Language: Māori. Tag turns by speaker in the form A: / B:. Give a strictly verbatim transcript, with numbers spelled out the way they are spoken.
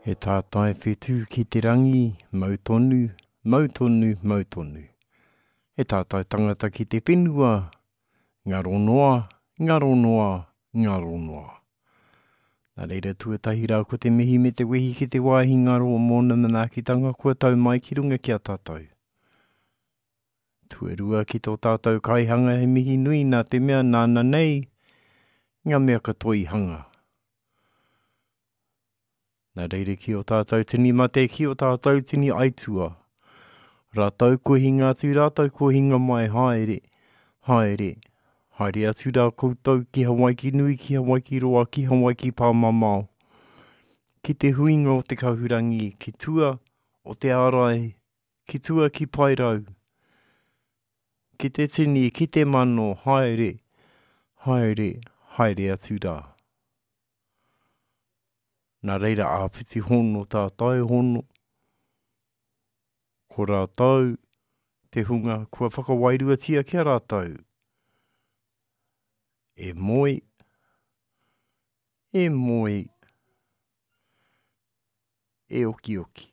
A: He tātai whetū ki te rangi, mautonu, mautonu, mautonu. He tātai tangata ki te whenua, ngaro noa, ngaro noa, ngaro noa. Nā reira tuatahi rā ko te mihi me te wehi ki te wāhi ngaro o mōna manaakitanga kua tau mai ki runga ki a tātou. Tuarua ki tō tātou kaihanga he mihi nui nā te mea nāna nei, ngā mea katoi hanga. Nā reire ki o tātou tini mate, ki o tātou tini aitua. Rātou ko hinga atu, rātou ko hinga mai, haere, haere, haere atu rā koutou ki Hawaii ki nui, ki Hawaii ki roa, ki Hawaii ki pāmamao. Ki te huinga o te kahurangi, ki tua o te ārai, ki tua ki pairau. Ki te tini, ki te mano, haere, haere, haere atu rā. Nā reira āpiti hono tātai hono. Ko rātou, te hunga, kua whakawairua tia ki a rātou. E moi, e moi, e oki oki.